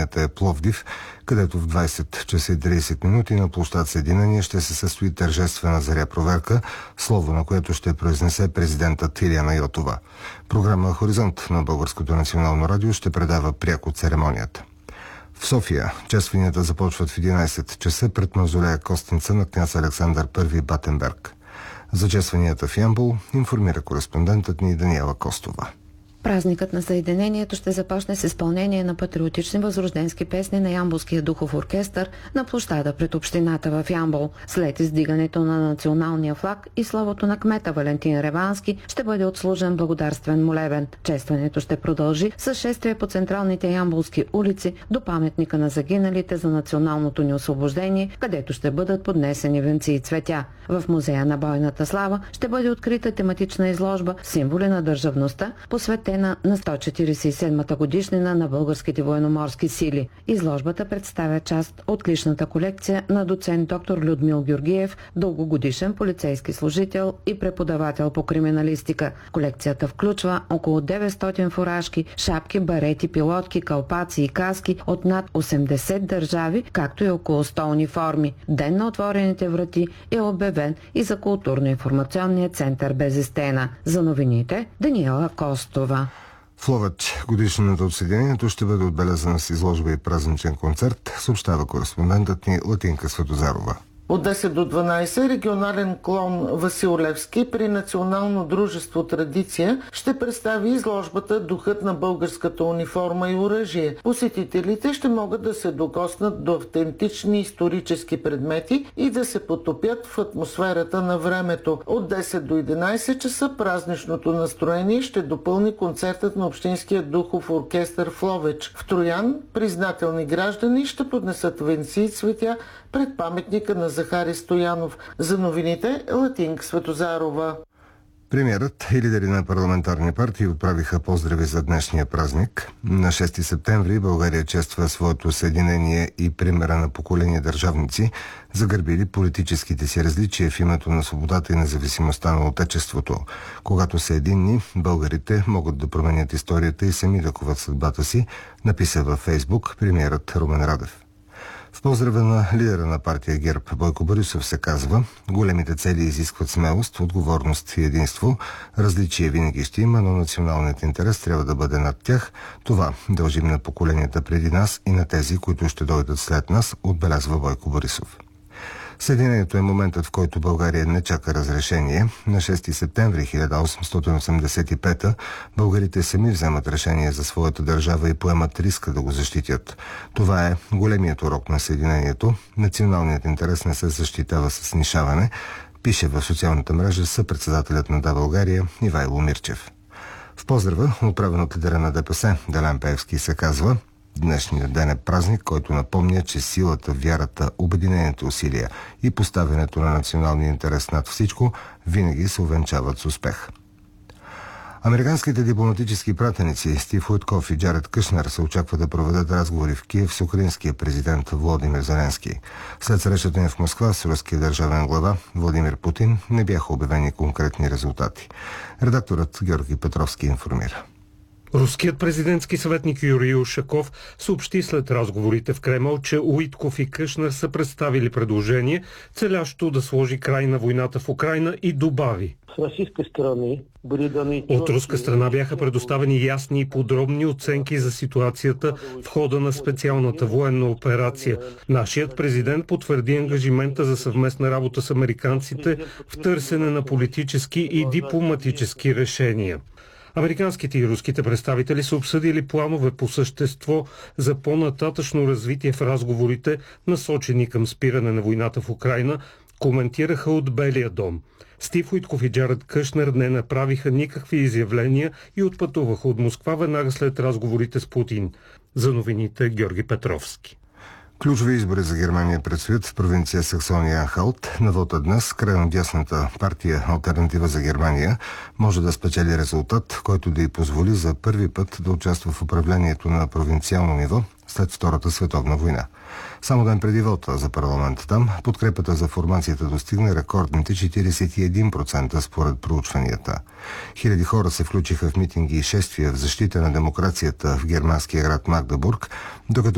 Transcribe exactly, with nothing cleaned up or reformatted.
събитията е Пловдив, където в двайсет часа и трийсет минути на площад Съединение ще се състои тържествена заря проверка, слово на което ще произнесе президентът Илияна Йотова. Програма Хоризонт на Българското национално радио ще предава пряко церемонията. В София честванията започват в единайсет часа пред мавзолея Костенца на княз Александър Първи Батенберг. За честванията в Ямбол информира кореспондентът ни Даниела Костова. Празникът на Съединението ще започне с изпълнение на патриотични възрожденски песни на Ямболския духов оркестър на площада пред общината в Ямбол. След издигането на националния флаг и словото на кмета Валентин Ревански ще бъде отслужен благодарствен молебен. Честването ще продължи с шествие по централните ямболски улици до паметника на загиналите за националното ни освобождение, където ще бъдат поднесени венци и цветя. В музея на бойната слава ще бъде открита тематична изложба символи на държавността, посветена на сто четирийсет и седмата годишнина на българските военноморски сили. Изложбата представя част от личната колекция на доцент доктор Людмил Георгиев, дългогодишен полицейски служител и преподавател по криминалистика. Колекцията включва около деветстотин фуражки, шапки, барети, пилотки, калпаци и каски от над осемдесет държави, както и около сто униформи. Ден на отворените врати е обявен и за културно-информационния център Без стена. За новините Даниела Костова. В Ловеч годишнината от Съединението ще бъде отбелязана с изложба и празничен концерт, съобщава кореспондентът ни Латинка Светозарова. От десет до дванайсет регионален клон Васил Левски при Национално дружество Традиция ще представи изложбата Духът на българската униформа и оръжие. Посетителите ще могат да се докоснат до автентични исторически предмети и да се потопят в атмосферата на времето. От десет до единайсет часа празничното настроение ще допълни концертът на Общинския духов оркестър в Ловеч. В Троян признателни граждани ще поднесат венци и цветя пред паметника на Захари Стоянов. За новините Латинка Светозарова. Премиерът и лидери на парламентарни партии отправиха поздрави за днешния празник. На шести септември България чества своето съединение и примера на поколение държавници, загърбили политическите си различия в името на свободата и независимостта на Отечеството. Когато са единни, българите могат да променят историята и сами да коват съдбата си, написа във Фейсбук премиерът Румен Радев. В поздрава на лидера на партия ГЕРБ Бойко Борисов се казва: големите цели изискват смелост, отговорност и единство. Различие винаги ще има, но националният интерес трябва да бъде над тях. Това дължим на поколенията преди нас и на тези, които ще дойдат след нас, отбелязва Бойко Борисов. Съединението е моментът, в който България не чака разрешение. На шести септември хиляда осемстотин осемдесет и пета българите сами вземат решение за своята държава и поемат риска да го защитят. Това е големият урок на Съединението. Националният интерес не се защитава с снишаване, пише в социалната мрежа съпредседателят на Да, България Ивайло Мирчев. В поздрава, отправен от лидера на ДПС Делян Пеевски, се казва: днешният ден е празник, който напомня, че силата, вярата, обединените усилия и поставянето на националния интерес над всичко винаги се увенчават с успех. Американските дипломатически пратеници Стив Уитков и Джаред Кушнер се очаква да проведат разговори в Киев с украинския президент Володимир Зеленски. След срещата им в Москва с руския държавен глава Владимир Путин не бяха обявени конкретни резултати. Редакторът Георги Петровски информира. Руският президентски съветник Юрий Ушаков съобщи след разговорите в Кремъл, че Уитков и Кушнер са представили предложение, целящо да сложи край на войната в Украйна, и добави: от руска страна бяха предоставени ясни и подробни оценки за ситуацията в хода на специалната военна операция. Нашият президент потвърди ангажимента за съвместна работа с американците в търсене на политически и дипломатически решения. Американските и руските представители са обсъдили планове по същество за по-нататъчно развитие в разговорите, насочени към спиране на войната в Украйна, коментираха от Белия дом. Стив Уитков и Джаред Кушнер не направиха никакви изявления и отпътуваха от Москва веднага след разговорите с Путин. За новините Георги Петровски. Ключови избори за Германия предстоят в провинция Саксония-Анхалт. На вота днес крайнодясната партия Алтернатива за Германия може да спечели резултат, който да й позволи за първи път да участва в управлението на провинциално ниво след Втората световна война. Само ден преди вота за парламент там, подкрепата за формацията достигна рекордните четирийсет и един процента според проучванията. Хиляди хора се включиха в митинги и шествия в защита на демокрацията в германския град Магдебург, докато